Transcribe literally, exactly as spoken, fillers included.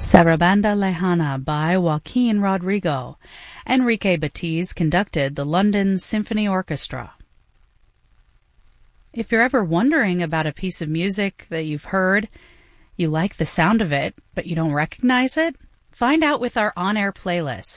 Sarabanda Lejana by Joaquin Rodrigo. Enrique Batiz conducted the London Symphony Orchestra. If you're ever wondering about a piece of music that you've heard, you like the sound of it, but you don't recognize it, find out with our on-air playlist.